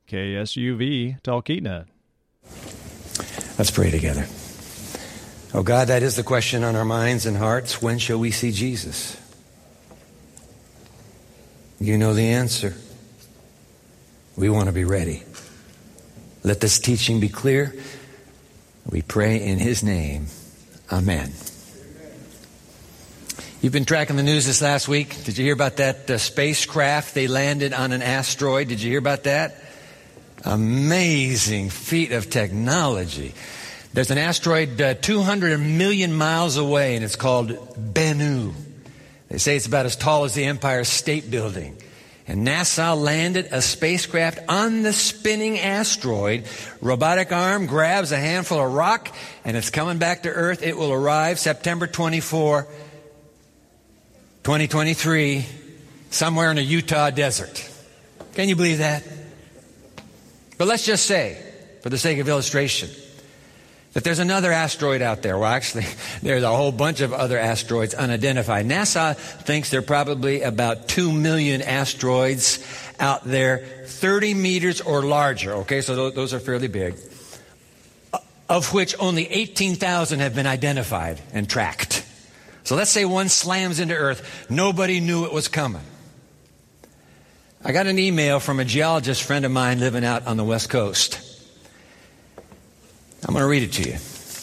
KSUV Talkeetna. Let's pray together. Oh God, that is the question on our minds and hearts. When shall we see Jesus? You know the answer. We want to be ready. Let this teaching be clear. We pray in His name. Amen. You've been tracking the news this last week. Did you hear about that spacecraft? They landed on an asteroid. Did you hear about that? Amazing feat of technology. There's an asteroid 200 million miles away, and it's called Bennu. They say it's about as tall as the Empire State Building. And NASA landed a spacecraft on the spinning asteroid. Robotic arm grabs a handful of rock, and it's coming back to Earth. It will arrive September 24, 2023, somewhere in a Utah desert. Can you believe that? But let's just say, for the sake of illustration, that there's another asteroid out there. Well, actually, there's a whole bunch of other asteroids unidentified. NASA thinks there are probably about 2 million asteroids out there, 30 meters or larger. Okay, so those are fairly big, of which only 18,000 have been identified and tracked. So let's say one slams into Earth. Nobody knew it was coming. I got an email from a geologist friend of mine living out on the West Coast. I'm going to read it to you.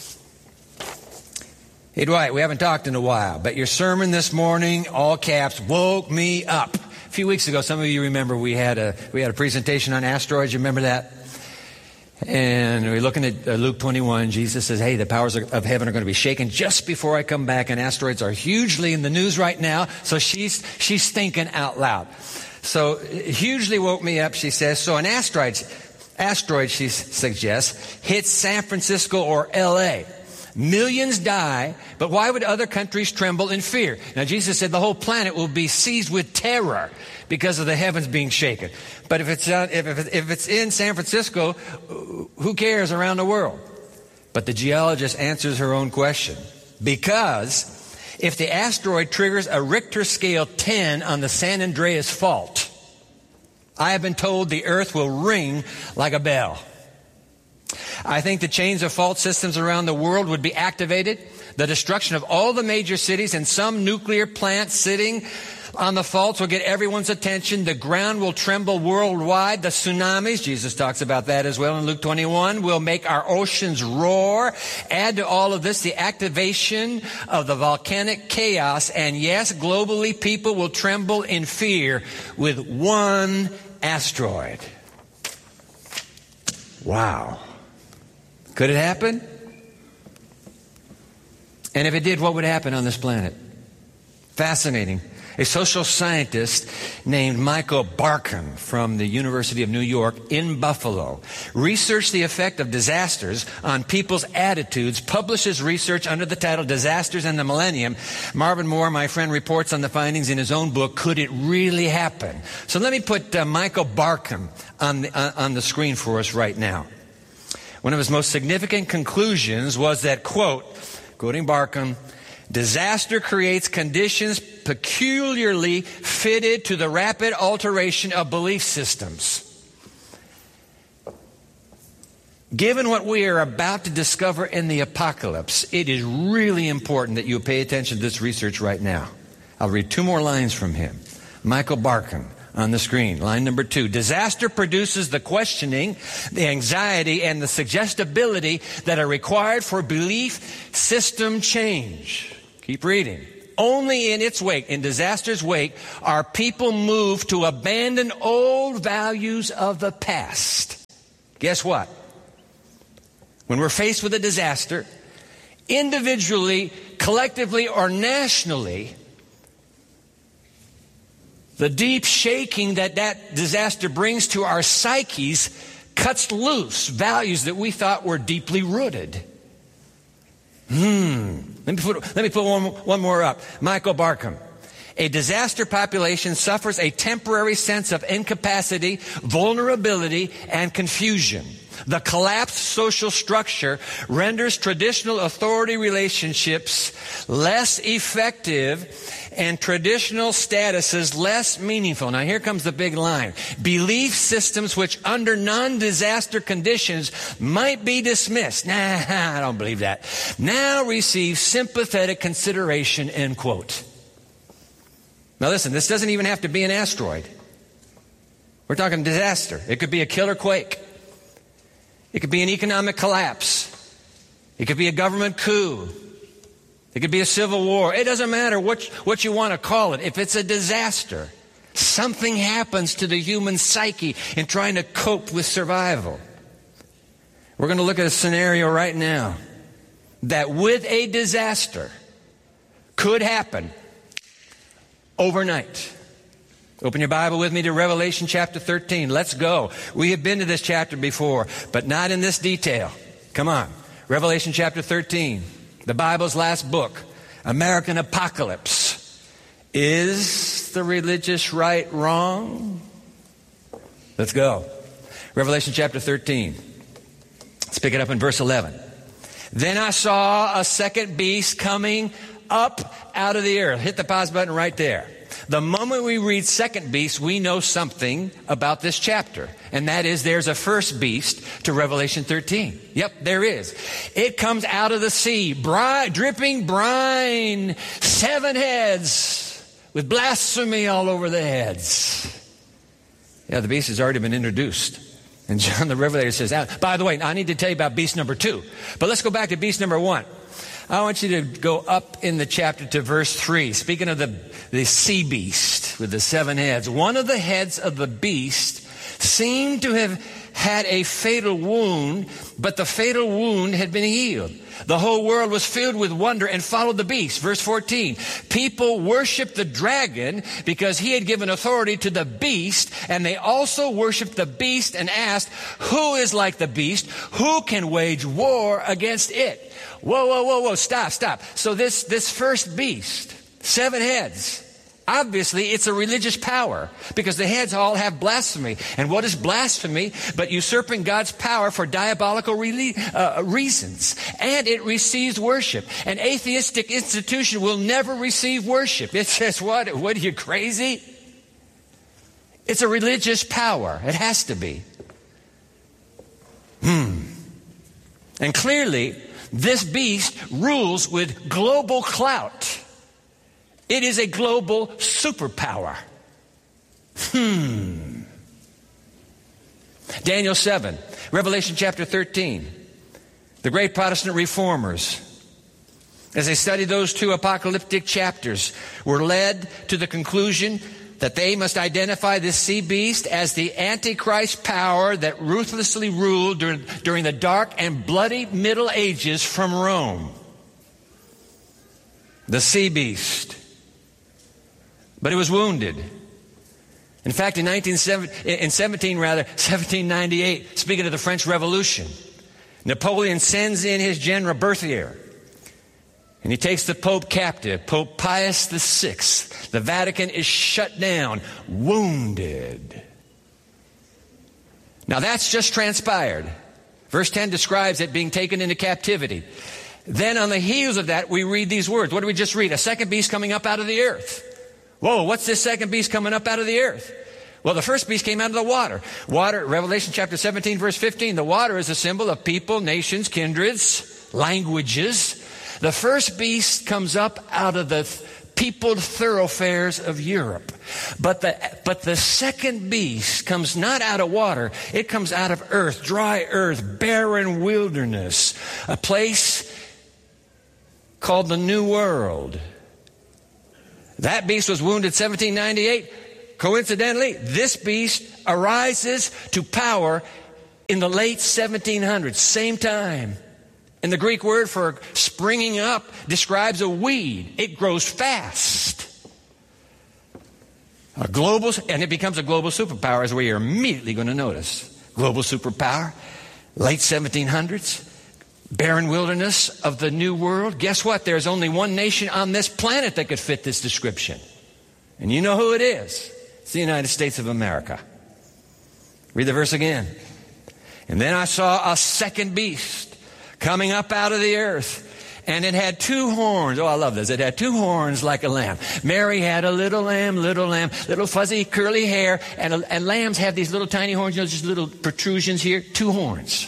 Hey, Dwight, we haven't talked in a while, but your sermon this morning, all caps, woke me up. A few weeks ago, some of you remember we had a presentation on asteroids. You remember that? And we're looking at Luke 21. Jesus says, hey, the powers of heaven are going to be shaken just before I come back, and asteroids are hugely in the news right now. So she's thinking out loud. So hugely woke me up, she says. So an asteroid, she suggests, hits San Francisco or L.A. Millions die, but why would other countries tremble in fear? Now, Jesus said the whole planet will be seized with terror because of the heavens being shaken. But if it's in San Francisco, who cares around the world? But the geologist answers her own question. Because if the asteroid triggers a Richter scale 10 on the San Andreas Fault, I have been told the earth will ring like a bell. I think the chains of fault systems around the world would be activated. The destruction of all the major cities and some nuclear plant sitting on the faults will get everyone's attention. The ground will tremble worldwide. The tsunamis, Jesus talks about that as well in Luke 21, will make our oceans roar. Add to all of this the activation of the volcanic chaos. And yes, globally, people will tremble in fear with one asteroid. Wow. Could it happen? And if it did, what would happen on this planet? Fascinating. A social scientist named Michael Barkun from the University of New York in Buffalo researched the effect of disasters on people's attitudes, publishes research under the title Disasters and the Millennium. Marvin Moore, my friend, reports on the findings in his own book, Could It Really Happen? So let me put Michael Barkun on the screen for us right now. One of his most significant conclusions was that, quote, quoting Barkun, disaster creates conditions peculiarly fitted to the rapid alteration of belief systems. Given what we are about to discover in the apocalypse, it is really important that you pay attention to this research right now. I'll read 2 more lines from him. Michael Barkun on the screen. Line number 2. Disaster produces the questioning, the anxiety, and the suggestibility that are required for belief system change. Keep reading. Only in its wake, in disaster's wake, are people moved to abandon old values of the past. Guess what? When we're faced with a disaster, individually, collectively, or nationally, the deep shaking that disaster brings to our psyches cuts loose values that we thought were deeply rooted. Let me put one more up. Michael Barkun. A disaster population suffers a temporary sense of incapacity, vulnerability, and confusion. The collapsed social structure renders traditional authority relationships less effective and traditional statuses less meaningful. Now here comes the big line. Belief systems which under non-disaster conditions might be dismissed. Nah, I don't believe that. Now receive sympathetic consideration, end quote. Now listen, this doesn't even have to be an asteroid. We're talking disaster. It could be a killer quake. It could be an economic collapse. It could be a government coup. It could be a civil war. It doesn't matter what you want to call it. If it's a disaster, something happens to the human psyche in trying to cope with survival. We're going to look at a scenario right now that with a disaster could happen overnight. Open your Bible with me to Revelation chapter 13. Let's go. We have been to this chapter before, but not in this detail. Come on. Revelation chapter 13. The Bible's last book. American apocalypse. Is the religious right wrong? Let's go. Revelation chapter 13. Let's pick it up in verse 11. Then I saw a second beast coming up out of the earth. Hit the pause button right there. The moment we read second beast, we know something about this chapter. And that is there's a first beast to Revelation 13. Yep, there is. It comes out of the sea, dripping brine, 7 heads, with blasphemy all over the heads. Yeah, the beast has already been introduced. And John the Revelator says, by the way, I need to tell you about beast number 2. But let's go back to beast number 1. I want you to go up in the chapter to verse 3. Speaking of the sea beast with the 7 heads. One of the heads of the beast seemed to have had a fatal wound, but the fatal wound had been healed. The whole world was filled with wonder and followed the beast. Verse 14. People worshiped the dragon because he had given authority to the beast, and they also worshiped the beast and asked, who is like the beast? Who can wage war against it? Whoa, stop. So this first beast, 7 heads, obviously it's a religious power because the heads all have blasphemy. And what is blasphemy but usurping God's power for diabolical reasons? And it receives worship. An atheistic institution will never receive worship. It says, what are you, crazy? It's a religious power. It has to be. And clearly, this beast rules with global clout. It is a global superpower. Daniel 7, Revelation chapter 13. The great Protestant reformers, as they studied those 2 apocalyptic chapters, were led to the conclusion that they must identify this sea beast as the Antichrist power that ruthlessly ruled during the dark and bloody Middle Ages from Rome. The sea beast. But it was wounded. In fact, in 1798, speaking of the French Revolution, Napoleon sends in his general Berthier. And he takes the Pope captive, Pope Pius VI. The Vatican is shut down, wounded. Now that's just transpired. Verse 10 describes it being taken into captivity. Then on the heels of that, we read these words. What did we just read? A second beast coming up out of the earth. Whoa, what's this second beast coming up out of the earth? Well, the first beast came out of the water. Water, Revelation chapter 17, verse 15. The water is a symbol of people, nations, kindreds, languages. The first beast comes up out of the peopled thoroughfares of Europe. But the second beast comes not out of water. It comes out of earth, dry earth, barren wilderness. A place called the New World. That beast was wounded 1798. Coincidentally, this beast arises to power in the late 1700s, same time. And the Greek word for springing up describes a weed. It grows fast. And it becomes a global superpower, as we are immediately going to notice. Global superpower, late 1700s, barren wilderness of the New World. Guess what? There's only one nation on this planet that could fit this description. And you know who it is. It's the United States of America. Read the verse again. And then I saw a second beast coming up out of the earth. And it had two horns. Oh, I love this. It had two horns like a lamb. Mary had a little lamb, little fuzzy curly hair. And lambs have these little tiny horns, just little protrusions here. Two horns.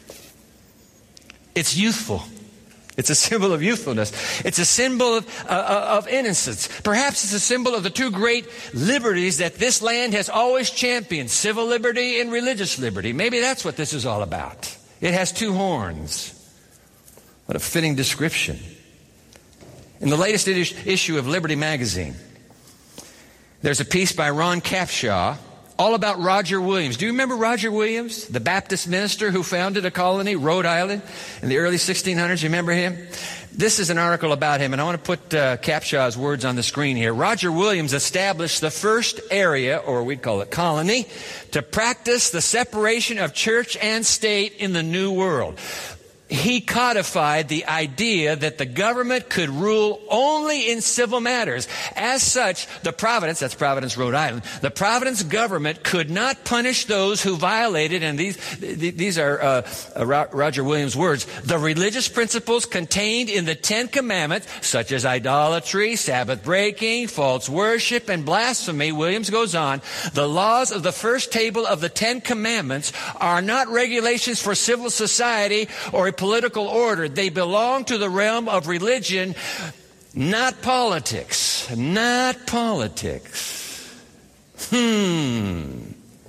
It's youthful. It's a symbol of youthfulness. It's a symbol of innocence. Perhaps it's a symbol of the two great liberties that this land has always championed, civil liberty and religious liberty. Maybe that's what this is all about. It has two horns. What a fitting description. In the latest issue of Liberty Magazine, there's a piece by Ron Capshaw all about Roger Williams. Do you remember Roger Williams, the Baptist minister who founded a colony, Rhode Island, in the early 1600s? You remember him? This is an article about him, and I want to put Capshaw's words on the screen here. Roger Williams established the first area, or we'd call it colony, to practice the separation of church and state in the New World. He codified the idea that the government could rule only in civil matters. As such, the Providence, that's Providence, Rhode Island, the Providence government could not punish those who violated, and these are Roger Williams' words, the religious principles contained in the Ten Commandments, such as idolatry, Sabbath breaking, false worship, and blasphemy. Williams goes on, the laws of the first table of the Ten Commandments are not regulations for civil society or political order. They belong to the realm of religion, not politics. Not politics. And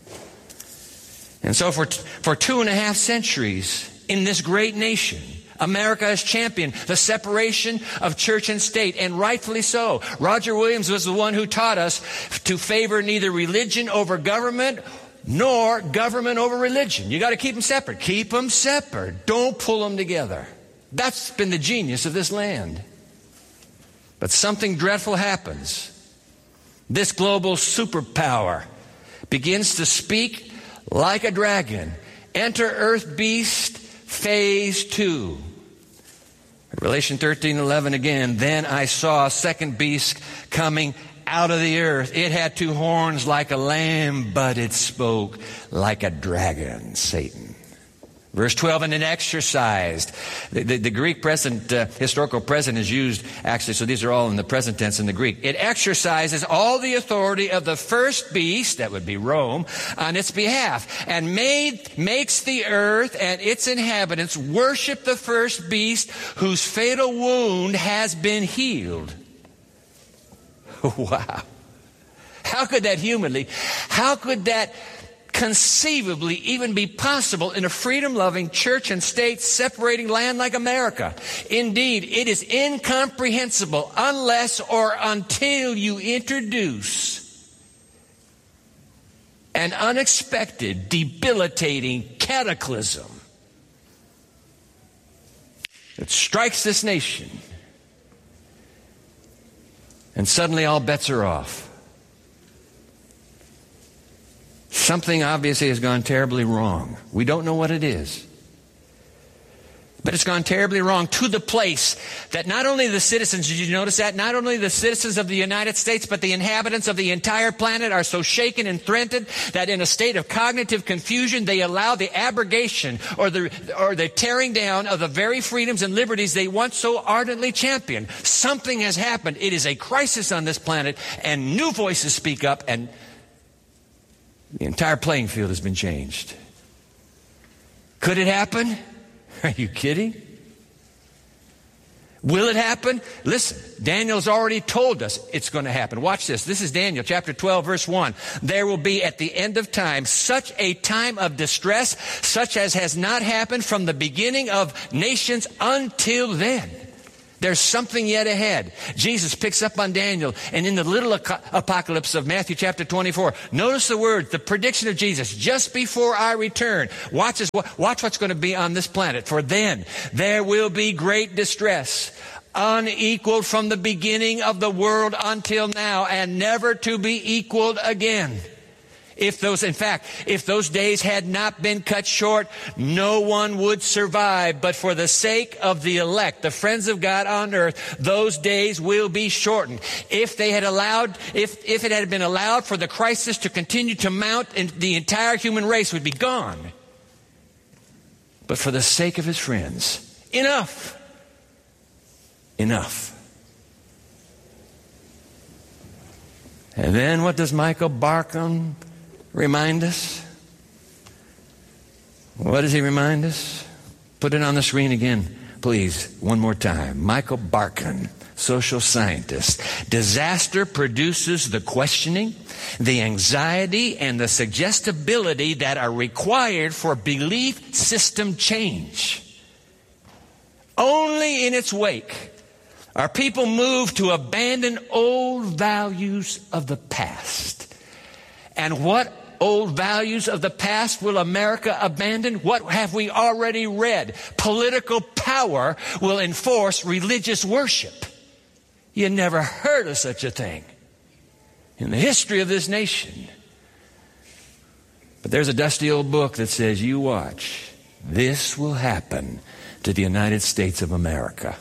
so for 2.5 centuries in this great nation, America has championed the separation of church and state, and rightfully so. Roger Williams was the one who taught us to favor neither religion over government nor government over religion. You got to keep them separate. Keep them separate. Don't pull them together. That's been the genius of this land. But something dreadful happens. This global superpower begins to speak like a dragon. Enter Earth Beast Phase 2. Revelation 13:11 again. Then I saw a second beast coming out of the earth. It had two horns like a lamb, but it spoke like a dragon, Satan. Verse 12, and it exercised. The Greek present, historical present is used, actually, so these are all in the present tense in the Greek. It exercises all the authority of the first beast, that would be Rome, on its behalf, and makes the earth and its inhabitants worship the first beast whose fatal wound has been healed. Wow. How could that conceivably even be possible in a freedom-loving church and state separating land like America? Indeed, it is incomprehensible unless or until you introduce an unexpected, debilitating cataclysm that strikes this nation. And suddenly all bets are off. Something obviously has gone terribly wrong. We don't know what it is. But it's gone terribly wrong to the place that not only the citizens, did you notice that? Not only the citizens of the United States, but the inhabitants of the entire planet are so shaken and threatened that in a state of cognitive confusion, they allow the abrogation or the tearing down of the very freedoms and liberties they once so ardently championed. Something has happened. It is a crisis on this planet, and new voices speak up, and the entire playing field has been changed. Could it happen? Are you kidding? Will it happen? Listen, Daniel's already told us it's going to happen. Watch this. This is Daniel chapter 12, verse 1. There will be at the end of time such a time of distress, such as has not happened from the beginning of nations until then. There's something yet ahead. Jesus picks up on Daniel, and in the little apocalypse of Matthew chapter 24, notice the word, the prediction of Jesus, just before I return. Watch what's going to be on this planet. For then there will be great distress, unequaled from the beginning of the world until now, and never to be equaled again. If those days had not been cut short, no one would survive. But for the sake of the elect, the friends of God on earth, those days will be shortened. If it had been allowed for the crisis to continue to mount, and the entire human race would be gone. but for the sake of his friends. Enough. Enough. And then what does Michael Barkun remind us? What does he remind us? Put it on the screen again, please, one more time. Michael Barkun, social scientist. Disaster produces the questioning, the anxiety, and the suggestibility that are required for belief system change. Only in its wake are people moved to abandon old values of the past. And what old values of the past will America abandon? What have we already read? Political power will enforce religious worship. You never heard of such a thing in the history of this nation. But there's a dusty old book that says, you watch, this will happen to the United States of America.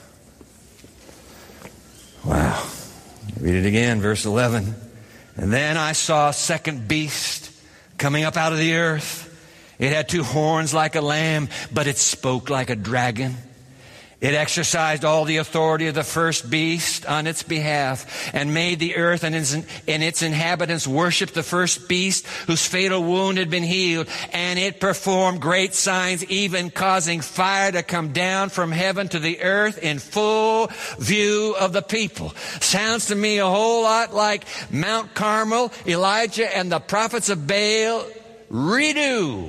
Wow. Read it again, verse 11. And then I saw a second beast coming up out of the earth. It had 2 horns like a lamb, but it spoke like a dragon. It exercised all the authority of the first beast on its behalf and made the earth and its inhabitants worship the first beast whose fatal wound had been healed. And it performed great signs, even causing fire to come down from heaven to the earth in full view of the people. Sounds to me a whole lot like Mount Carmel, Elijah and the prophets of Baal redo.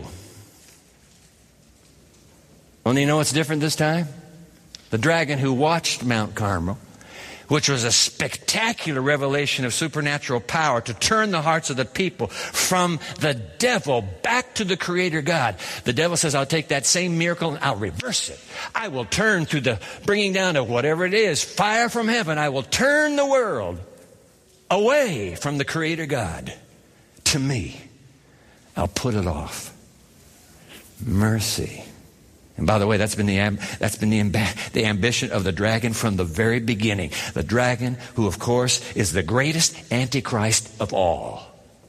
Only you know what's different this time? The dragon who watched Mount Carmel, which was a spectacular revelation of supernatural power to turn the hearts of the people from the devil back to the Creator God. The devil says, I'll take that same miracle and I'll reverse it. I will turn through the bringing down of whatever it is, fire from heaven. I will turn the world away from the Creator God to me. I'll put it off. Mercy. And by the way, that's been the ambition of the dragon from the very beginning. The dragon, who of course is the greatest antichrist of all.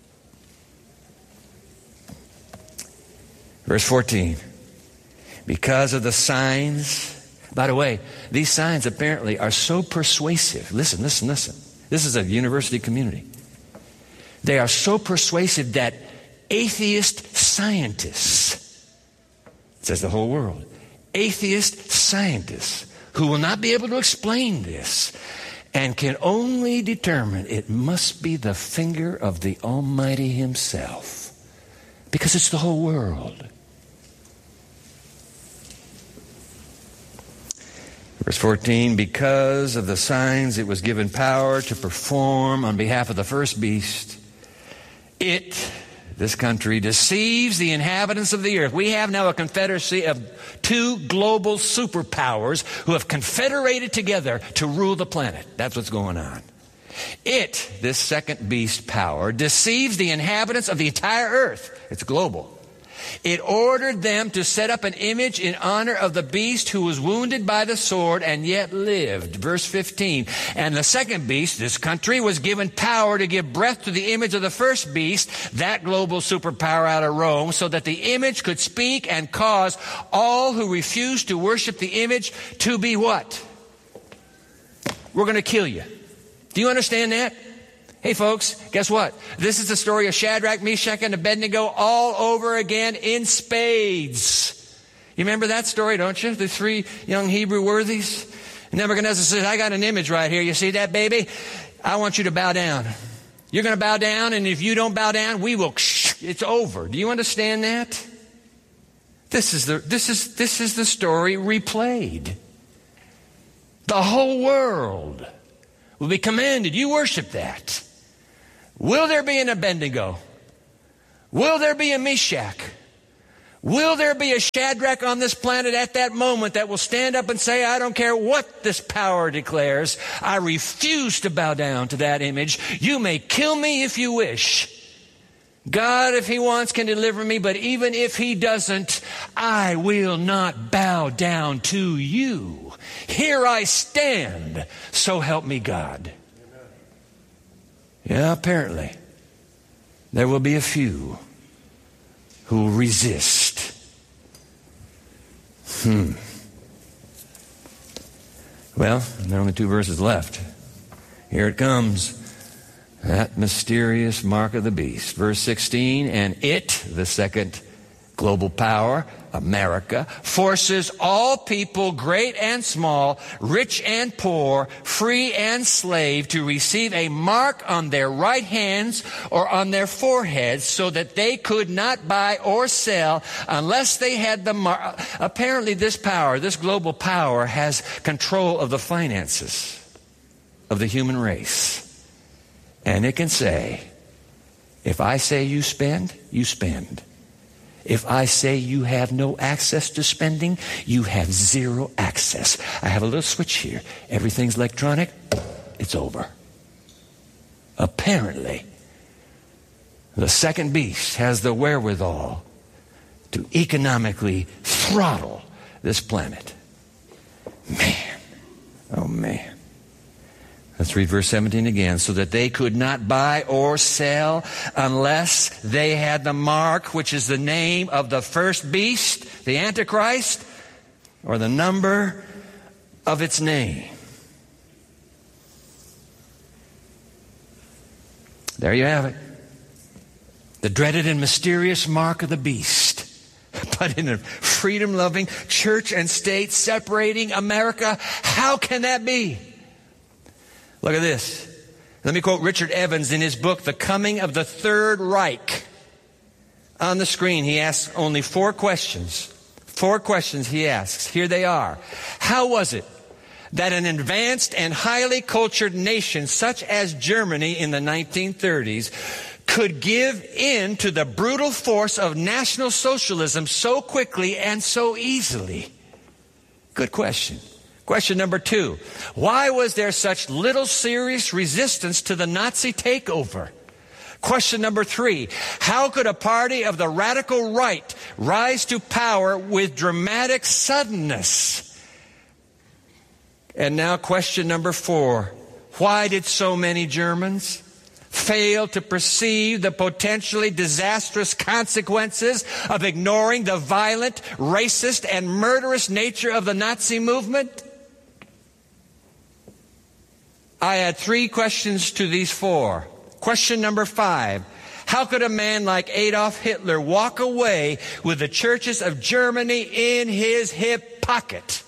Verse 14. Because of the signs. By the way, these signs apparently are so persuasive. Listen. This is a university community. They are so persuasive that atheist scientists, says the whole world, atheist scientists who will not be able to explain this and can only determine it must be the finger of the Almighty Himself, because it's the whole world. Verse 14, because of the signs it was given power to perform on behalf of the first beast, this country deceives the inhabitants of the earth. We have now a confederacy of 2 global superpowers who have confederated together to rule the planet. That's what's going on. This second beast power, deceives the inhabitants of the entire earth. It's global. It ordered them to set up an image in honor of the beast who was wounded by the sword and yet lived. Verse 15. And the second beast, this country, was given power to give breath to the image of the first beast, that global superpower out of Rome, so that the image could speak and cause all who refuse to worship the image to be what? We're going to kill you. Do you understand that? Hey folks, guess what? This is the story of Shadrach, Meshach, and Abednego all over again in spades. You remember that story, don't you? The 3 young Hebrew worthies. And Nebuchadnezzar says, I got an image right here. You see that, baby? I want you to bow down. You're going to bow down, and if you don't bow down, we will, it's over. Do you understand that? This is the story replayed. The whole world will be commanded. You worship that. Will there be an Abednego? Will there be a Meshach? Will there be a Shadrach on this planet at that moment that will stand up and say, I don't care what this power declares. I refuse to bow down to that image. You may kill me if you wish. God, if He wants, can deliver me, but even if He doesn't, I will not bow down to you. Here I stand, so help me God. Yeah, apparently, there will be a few who will resist. Well, there are only 2 verses left. Here it comes. That mysterious mark of the beast. Verse 16, and it, the second global power, America, forces all people, great and small, rich and poor, free and slave, to receive a mark on their right hands or on their foreheads so that they could not buy or sell unless they had the mark. Apparently this power, this global power, has control of the finances of the human race. And it can say, if I say you spend, you spend. If I say you have no access to spending, you have zero access. I have a little switch here. Everything's electronic. It's over. Apparently, the second beast has the wherewithal to economically throttle this planet. Man. Oh, man. Let's read verse 17 again. So that they could not buy or sell unless they had the mark, which is the name of the first beast, the Antichrist, or the number of its name. There you have it. The dreaded and mysterious mark of the beast. But in a freedom-loving church and state separating America, how can that be? Look at this. Let me quote Richard Evans in his book, The Coming of the Third Reich. On the screen, he asks only 4 questions. 4 questions he asks. Here they are. How was it that an advanced and highly cultured nation such as Germany in the 1930s could give in to the brutal force of National Socialism so quickly and so easily? Good question. Question number 2, why was there such little serious resistance to the Nazi takeover? Question number 3, how could a party of the radical right rise to power with dramatic suddenness? And now question number 4, why did so many Germans fail to perceive the potentially disastrous consequences of ignoring the violent, racist, and murderous nature of the Nazi movement? I add 3 questions to these 4. Question number 5. How could a man like Adolf Hitler walk away with the churches of Germany in his hip pocket?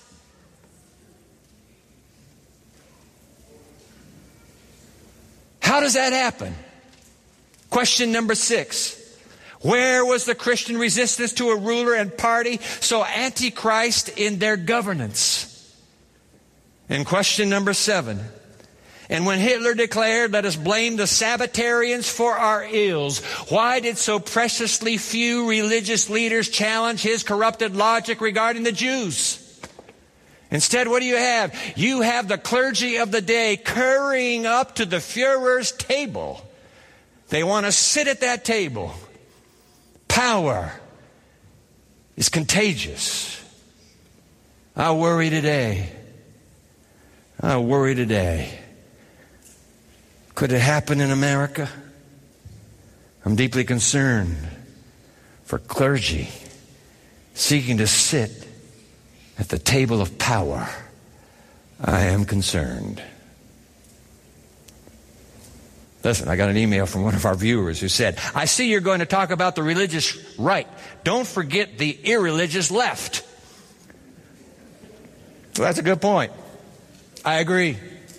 How does that happen? Question number 6. Where was the Christian resistance to a ruler and party so antichrist in their governance? And question number 7. And when Hitler declared, let us blame the Sabbatarians for our ills, why did so preciously few religious leaders challenge his corrupted logic regarding the Jews? Instead, what do you have? You have the clergy of the day currying up to the Führer's table. They want to sit at that table. Power is contagious. I worry today. Could it happen in America? I'm deeply concerned for clergy seeking to sit at the table of power. I am concerned. Listen, I got an email from one of our viewers who said, I see you're going to talk about the religious right. Don't forget the irreligious left. Well, that's a good point. I agree.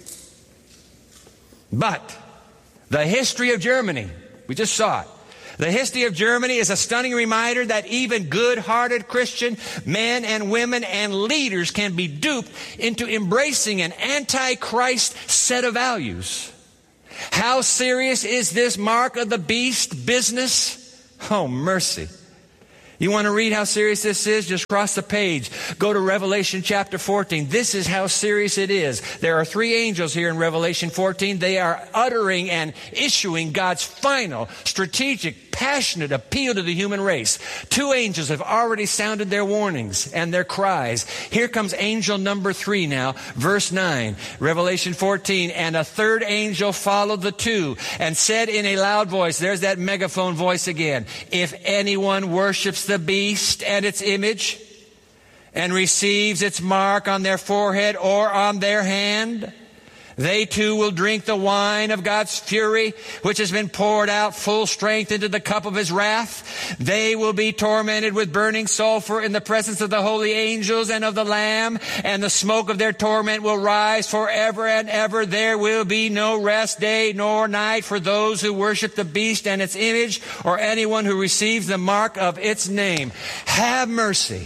But the history of Germany, we just saw it. The history of Germany is a stunning reminder that even good-hearted Christian men and women and leaders can be duped into embracing an antichrist set of values. How serious is this mark of the beast business? Oh, mercy. You want to read how serious this is? Just cross the page. Go to Revelation chapter 14. This is how serious it is. There are 3 angels here in Revelation 14. They are uttering and issuing God's final, strategic, passionate appeal to the human race. 2 angels have already sounded their warnings and their cries. Here comes angel number 3 now, verse 9. Revelation 14, and a 3rd angel followed the 2 and said in a loud voice, there's that megaphone voice again, if anyone worships the beast and its image and receives its mark on their forehead or on their hand, they too will drink the wine of God's fury, which has been poured out full strength into the cup of his wrath. They will be tormented with burning sulfur in the presence of the holy angels and of the Lamb, and the smoke of their torment will rise forever and ever. There will be no rest day nor night for those who worship the beast and its image, or anyone who receives the mark of its name. Have mercy.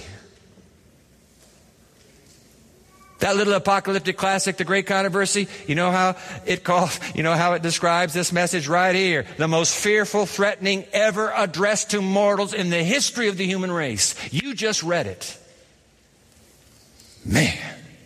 That little apocalyptic classic, The Great Controversy, you know how it describes this message right here. The most fearful threatening ever addressed to mortals in the history of the human race. You just read it. Man.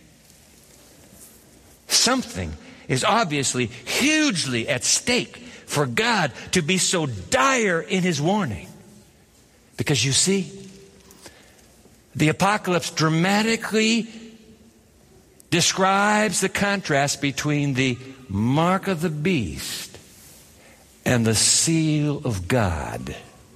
Something is obviously hugely at stake for God to be so dire in his warning. Because you see, the apocalypse dramatically describes the contrast between the mark of the beast and the seal of God.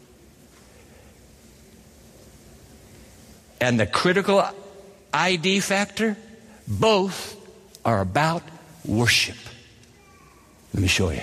And the critical ID factor, both are about worship. Let me show you.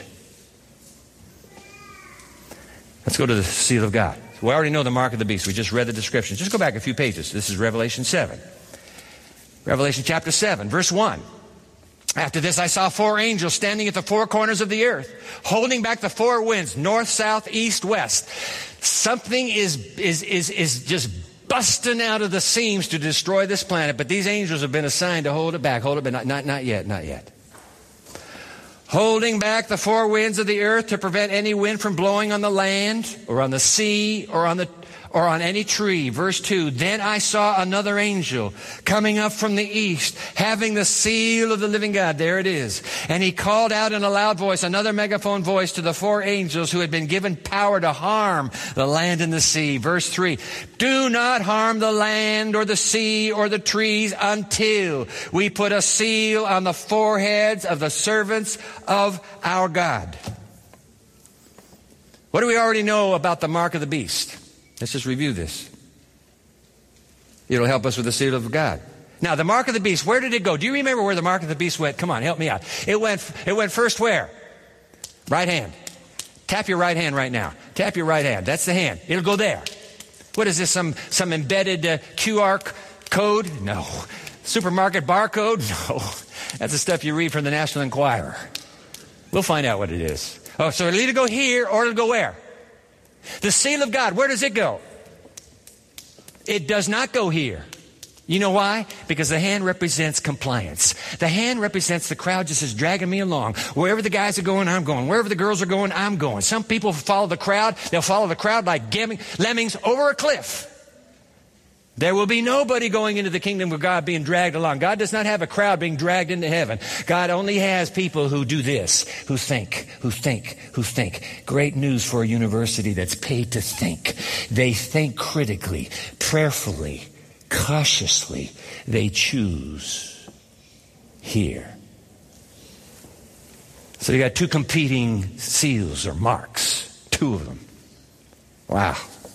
Let's go to the seal of God. We already know the mark of the beast. We just read the description. Just go back a few pages. This is Revelation 7. Revelation chapter 7, verse 1. After this I saw 4 angels standing at the 4 corners of the earth, holding back the 4 winds, north, south, east, west. Something is just busting out of the seams to destroy this planet, but these angels have been assigned to hold it back. Hold it, but not yet. Holding back the 4 winds of the earth to prevent any wind from blowing on the land or on the sea or on any tree. Verse 2, then I saw another angel coming up from the east, having the seal of the living God. There it is. And he called out in a loud voice, another megaphone voice, to the 4 angels who had been given power to harm the land and the sea. Verse 3, do not harm the land or the sea or the trees until we put a seal on the foreheads of the servants of our God. What do we already know about the mark of the beast? Let's just review this. It'll help us with the seal of God. Now, the mark of the beast, where did it go? Do you remember where the mark of the beast went? Come on, help me out. It went first where? Right hand. Tap your right hand right now. Tap your right hand. That's the hand. It'll go there. What is this, some embedded QR code? No. Supermarket barcode? No. That's the stuff you read from the National Enquirer. We'll find out what it is. Oh, so it'll either go here or it'll go where? The seal of God, where does it go? It does not go here. You know why? Because the hand represents compliance. The hand represents the crowd just is dragging me along. Wherever the guys are going, I'm going. Wherever the girls are going, I'm going. Some people follow the crowd. They'll follow the crowd like lemmings over a cliff. There will be nobody going into the kingdom of God being dragged along. God does not have a crowd being dragged into heaven. God only has people who do this, who think. Great news for a university that's paid to think. They think critically, prayerfully, cautiously. They choose here. So you got 2 competing seals or marks, 2 of them. Wow.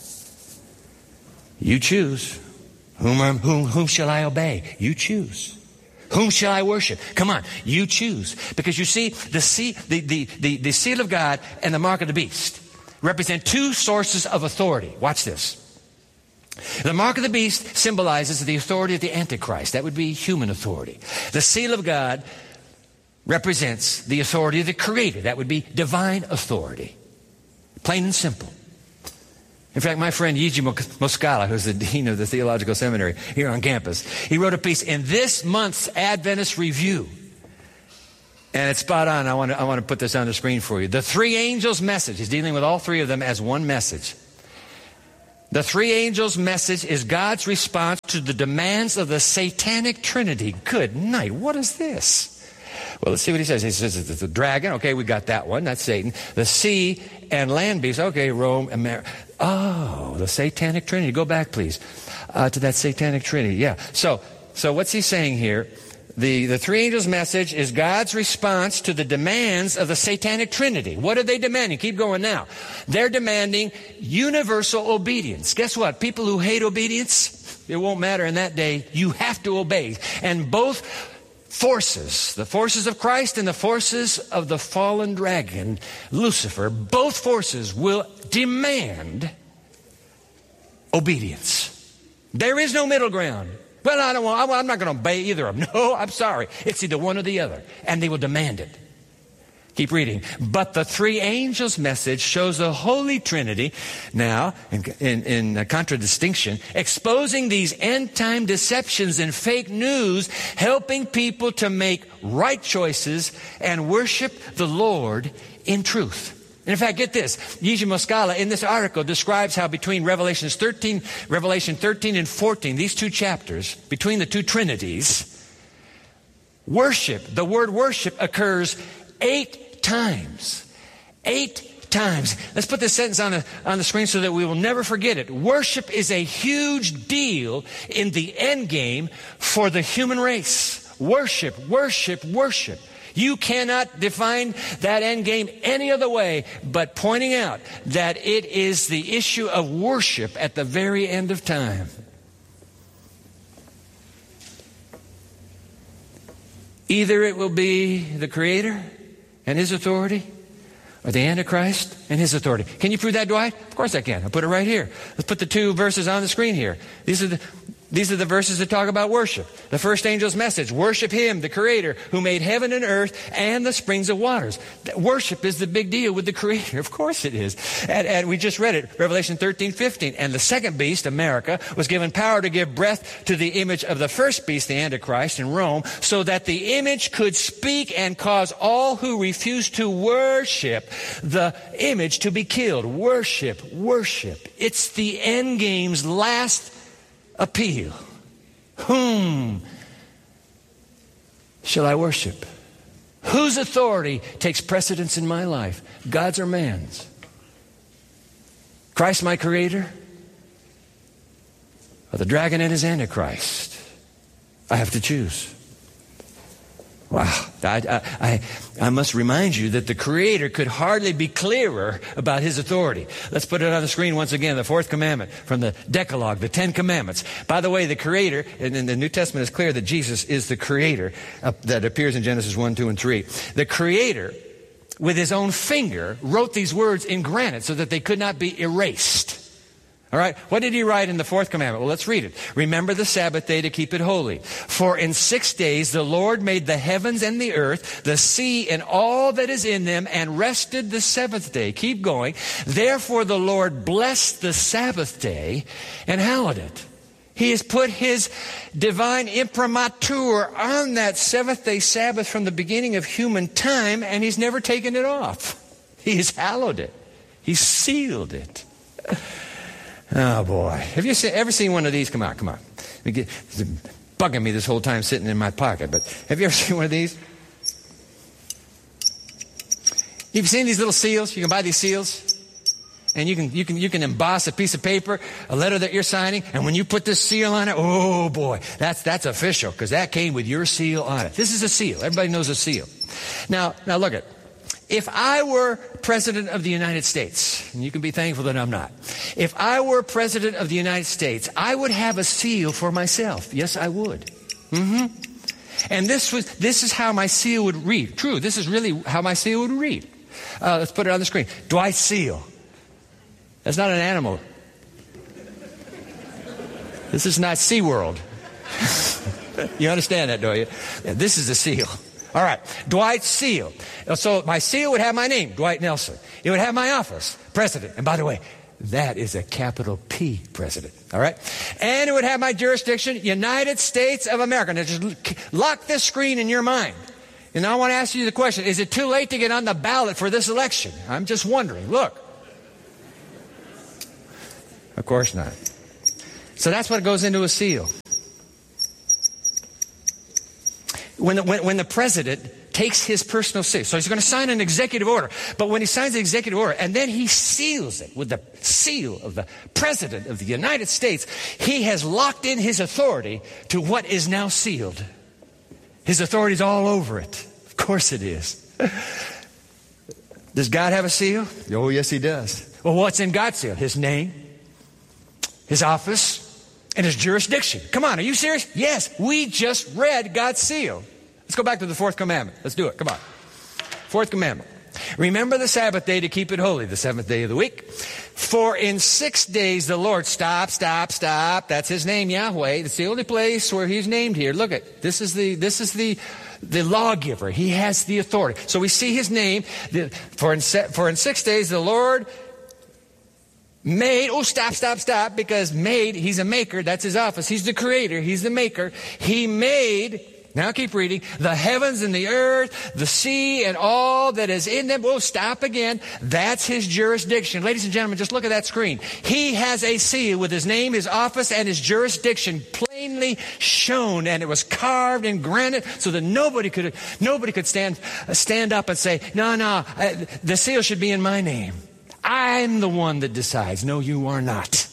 You choose. Whom shall I obey? You choose. Whom shall I worship? Come on, you choose. Because you see, the seal of God and the mark of the beast represent 2 sources of authority. Watch this. The mark of the beast symbolizes the authority of the Antichrist. That would be human authority. The seal of God represents the authority of the Creator. That would be divine authority. Plain and simple. In fact, my friend Yiji Moskala, who's the dean of the theological seminary here on campus, he wrote a piece in this month's Adventist Review. And it's spot on. I want to put this on the screen for you. The 3 angels' message. He's dealing with all 3 of them as one message. The 3 angels' message is God's response to the demands of the satanic trinity. Good night. What is this? Well, let's see what he says. He says it's the dragon. Okay, we got that one. That's Satan. The sea and land beast. Okay, Rome, America. Oh, the satanic trinity. Go back, please, to that satanic trinity. Yeah. So what's he saying here? The 3 angels' message is God's response to the demands of the satanic trinity. What are they demanding? Keep going now. They're demanding universal obedience. Guess what? People who hate obedience, It won't matter in that day. You have to obey. And both forces, the forces of Christ and the forces of the fallen dragon, Lucifer, both forces will demand obedience. There is no middle ground. Well, I'm not going to obey either of them. No, I'm sorry. It's either one or the other. And they will demand it. Keep reading. But the three angels' message shows the Holy Trinity, now in contradistinction, exposing these end-time deceptions and fake news, helping people to make right choices and worship the Lord in truth. And in fact, get this. Yiji Moskala in this article describes how between Revelation 13 and 14, these two chapters, between the two Trinities, the word worship occurs 8 times. 8 times. Let's put this sentence on the screen so that we will never forget it. Worship is a huge deal in the end game for the human race. Worship, worship, worship. You cannot define that end game any other way but pointing out that it is the issue of worship at the very end of time. Either it will be the Creator and His authority, or the Antichrist and his authority. Can you prove that, Dwight? Of course I can. I'll put it right here. Let's put the two verses on the screen here. These are the verses that talk about worship. The first angel's message, worship Him, the Creator, who made heaven and earth and the springs of waters. Worship is the big deal with the Creator. Of course it is. And we just read it, Revelation 13:15. And the second beast, America, was given power to give breath to the image of the first beast, the Antichrist, in Rome, so that the image could speak and cause all who refuse to worship the image to be killed. Worship, worship. It's the end game's last appeal. Whom shall I worship? Whose authority takes precedence in my life? God's or man's? Christ my Creator? Or the dragon and his Antichrist? I have to choose. Wow. I must remind you that the Creator could hardly be clearer about His authority. Let's put it on the screen once again. The fourth commandment from the Decalogue, the 10 Commandments. By the way, the Creator, and in the New Testament is clear that Jesus is the Creator that appears in Genesis 1, 2, and 3. The Creator, with His own finger, wrote these words in granite so that they could not be erased. All right, what did He write in the fourth commandment? Well, let's read it. Remember the Sabbath day to keep it holy. For in 6 days the Lord made the heavens and the earth, the sea and all that is in them, and rested the seventh day. Keep going. Therefore the Lord blessed the Sabbath day and hallowed it. He has put His divine imprimatur on that seventh day Sabbath from the beginning of human time, and He's never taken it off. He has hallowed it. He's sealed it. Oh, boy. Have you ever seen one of these? Come on. It's bugging me this whole time sitting in my pocket. But have you ever seen one of these? You've seen these little seals? You can buy these seals. And you can emboss a piece of paper, a letter that you're signing. And when you put this seal on it, oh, boy, that's official. Because that came with your seal on it. This is a seal. Everybody knows a seal. Now look at it. If I were President of the United States, and you can be thankful that I'm not. If I were President of the United States, I would have a seal for myself. Yes, I would. And this is how my seal would read. True, this is really how my seal would read. Let's put it on the screen. Dwight Seal. That's not an animal. This is not SeaWorld. You understand that, don't you? Yeah, this is a seal. All right, Dwight Seal. So my seal would have my name, Dwight Nelson. It would have my office, President. And by the way, that is a capital P, President. All right? And it would have my jurisdiction, United States of America. Now just lock this screen in your mind. And I want to ask you the question, is it too late to get on the ballot for this election? I'm just wondering. Look. Of course not. So that's what goes into a seal. When the president takes his personal seal, so he's going to sign an executive order, but when he signs the executive order and then he seals it with the seal of the President of the United States, he has locked in his authority to what is now sealed. His authority is all over it. Of course it is. Does God have a seal? Oh, yes, He does. Well, what's in God's seal? His name, His office, and his jurisdiction. Come on, are you serious? Yes, we just read God's seal. Let's go back to the fourth commandment. Let's do it. Come on. Fourth commandment. Remember the Sabbath day to keep it holy, the seventh day of the week. For in 6 days the Lord, stop. That's his name, Yahweh. It's the only place where he's named here. Look at, this is the lawgiver. He has the authority. So we see his name. For in 6 days the Lord made, stop, because made, he's a maker, that's his office. He's the creator, he's the maker. He made, now keep reading, the heavens and the earth, the sea and all that is in them. Stop again. That's his jurisdiction. Ladies and gentlemen, just look at that screen. He has a seal with his name, his office, and his jurisdiction plainly shown, and it was carved in granite so that nobody could stand up and say, no, the seal should be in my name. I'm the one that decides. No, you are not.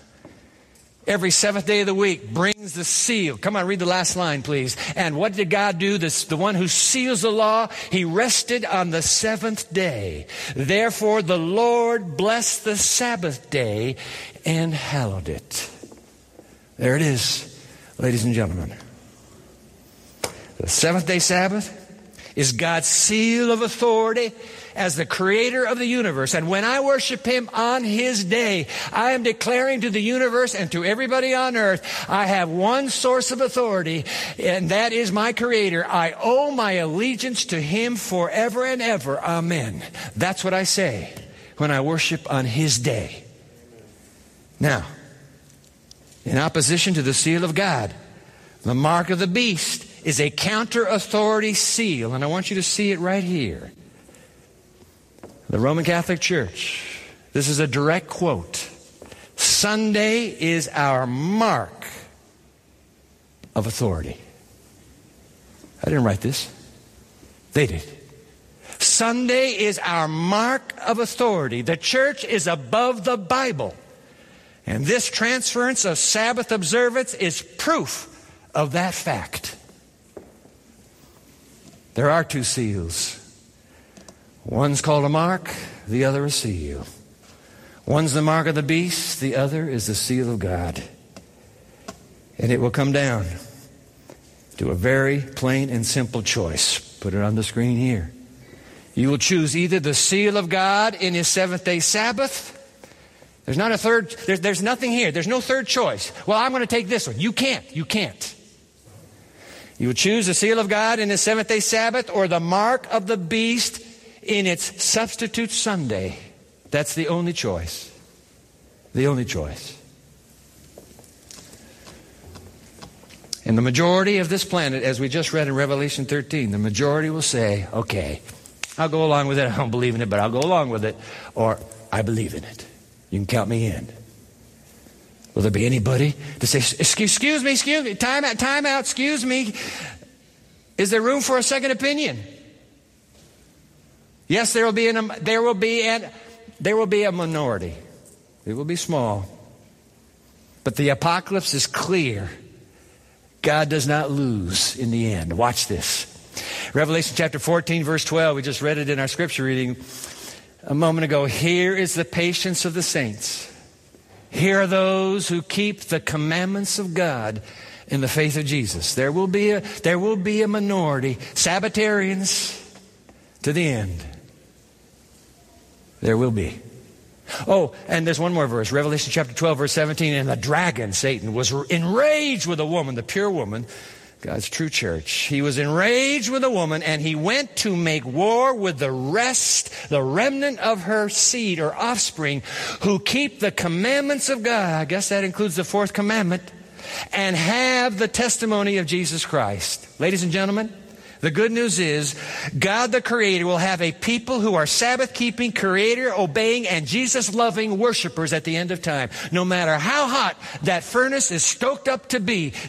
Every seventh day of the week brings the seal. Come on, read the last line, please. And what did God do? The one who seals the law, he rested on the seventh day. Therefore, the Lord blessed the Sabbath day and hallowed it. There it is, ladies and gentlemen. The seventh day Sabbath is God's seal of authority as the creator of the universe. And when I worship him on his day, I am declaring to the universe and to everybody on earth, I have one source of authority, and that is my creator. I owe my allegiance to him forever and ever. Amen. That's what I say when I worship on his day. Now, in opposition to the seal of God, the mark of the beast is a counter-authority seal. And I want you to see it right here. The Roman Catholic Church, this is a direct quote. Sunday is our mark of authority. I didn't write this. They did. Sunday is our mark of authority. The church is above the Bible. And this transference of Sabbath observance is proof of that fact. There are two seals. One's called a mark, the other a seal. One's the mark of the beast, the other is the seal of God. And it will come down to a very plain and simple choice. Put it on the screen here. You will choose either the seal of God in his seventh-day Sabbath. There's not a third, there's nothing here. There's no third choice. Well, I'm going to take this one. You can't. You will choose the seal of God in his seventh-day Sabbath or the mark of the beast in its substitute Sunday. That's the only choice. The only choice. And the majority of this planet, as we just read in Revelation 13, the majority will say, okay, I'll go along with it. I don't believe in it, but I'll go along with it. Or, I believe in it. You can count me in. Will there be anybody to say, excuse me, time out, excuse me. Is there room for a second opinion? Yes, there will be a minority. It will be small. But the apocalypse is clear. God does not lose in the end. Watch this. Revelation chapter 14, verse 12. We just read it in our scripture reading a moment ago. Here is the patience of the saints. Here are those who keep the commandments of God in the faith of Jesus. There will be a minority, Sabbatarians to the end. There will be. Oh, and there's one more verse, Revelation chapter 12, verse 17. And the dragon, Satan, was enraged with a woman, the pure woman, God's true church. He was enraged with a woman, and he went to make war with the remnant of her seed or offspring, who keep the commandments of God. I guess that includes the fourth commandment, and have the testimony of Jesus Christ. Ladies and gentlemen, the good news is God the Creator will have a people who are Sabbath-keeping, Creator-obeying, and Jesus-loving worshipers at the end of time. No matter how hot that furnace is stoked up to be,